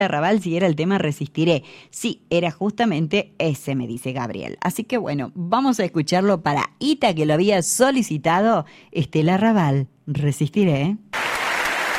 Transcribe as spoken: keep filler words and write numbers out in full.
Arrabal si era el tema Resistiré. Sí, era justamente ese, me dice Gabriel. Así que bueno, vamos a escucharlo para Ita, que lo había solicitado, Estela Arrabal. Resistiré.